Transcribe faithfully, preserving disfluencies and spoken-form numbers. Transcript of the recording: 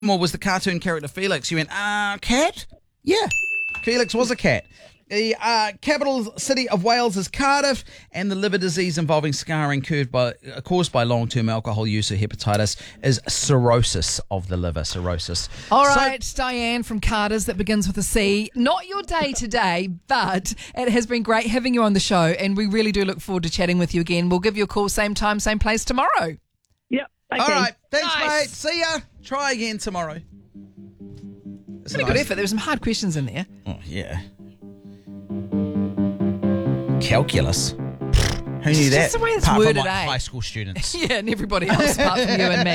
Or was the cartoon character Felix? You went, uh, cat? Yeah, Felix was a cat. The uh, capital city of Wales is Cardiff, and the liver disease involving scarring caused by, uh, caused by long-term alcohol use or hepatitis is cirrhosis of the liver, cirrhosis. All So- right, Diane from Carter's that begins with a C. Not your day today, but it has been great having you on the show, and we really do look forward to chatting with you again. We'll give you a call same time, same place tomorrow. Yep. Okay. All right, thanks, Nice. mate. See ya. Try again tomorrow. It's Pretty good effort. There were some hard questions in there. Oh, yeah. Calculus. Who knew It's that? just the way it's Apart from, worded, like, eh? high school students. Yeah, and everybody else apart from you and me.